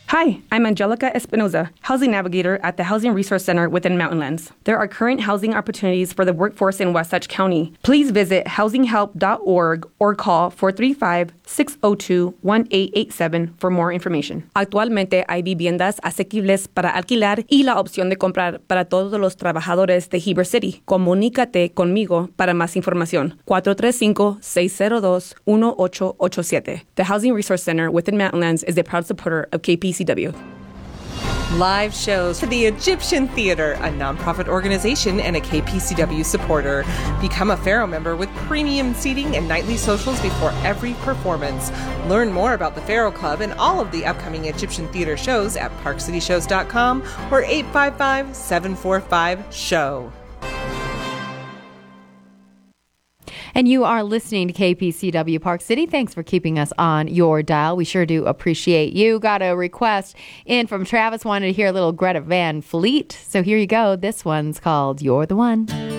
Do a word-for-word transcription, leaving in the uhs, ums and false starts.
Hi, I'm Angelica Espinoza, Housing Navigator at the Housing Resource Center within Mountainlands. There are current housing opportunities for the workforce in Wasatch County. Please visit housing help dot org or call four three five, six zero two, one eight eight seven for more information. Actualmente hay viviendas asequibles para alquilar y la opción de comprar para todos los trabajadores de Heber City. Comunícate conmigo para más información. cuatro tres cinco, seis cero dos, uno ocho ocho siete. The Housing Resource Center within Mountainlands is a proud supporter of K P C W. Live shows for the Egyptian Theater, a nonprofit organization and a K P C W supporter. Become a Pharaoh member with premium seating and nightly socials before every performance. Learn more about the Pharaoh Club and all of the upcoming Egyptian Theater shows at park city shows dot com or eight five five, seven four five, S H O W. And you are listening to K P C W Park City. Thanks for keeping us on your dial. We sure do appreciate you. Got a request in from Travis, wanted to hear a little Greta Van Fleet. So here you go. This one's called You're the One.